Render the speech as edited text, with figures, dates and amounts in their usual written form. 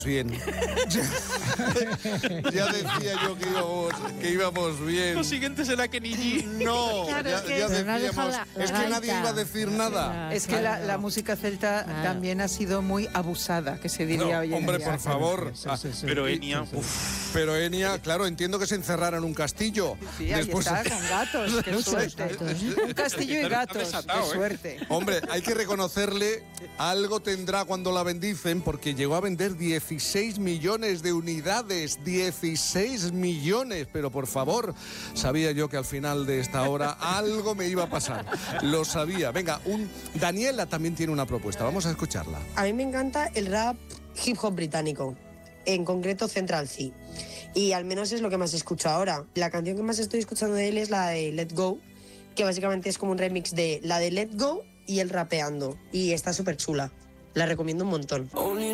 bien. Ya decía yo que íbamos bien. Lo siguiente será Kenny G. No, Claro, ya, es que- ya Pero no ha decíamos. dejado la Es que nadie gaita. iba a decir nada. Es que la música celta también ha sido muy abusada, que se diría No, hoy en hombre, día. por favor. Sí, sí, sí. Pero Sí, Enya, sí, sí. uff. Pero Enya, claro, entiendo que se encerrara en un castillo. Sí, ahí está, con gatos, qué Muchos suerte. gatos. Un castillo y Está gatos, desatado, qué suerte. Hombre, hay que reconocerle, algo tendrá cuando la bendicen, porque llegó a vender 16 millones de unidades. 16 millones, pero por favor, sabía yo que al final de esta hora algo me iba a pasar. Lo sabía. Venga, Daniela también tiene una propuesta, vamos a escucharla. A mí me encanta el rap hip hop británico, en concreto Central Cee. Y al menos es lo que más escucho ahora. La canción que más estoy escuchando de él es la de Let Go, que básicamente es como un remix de la de Let Go y él rapeando. Y está súper chula. La recomiendo un montón.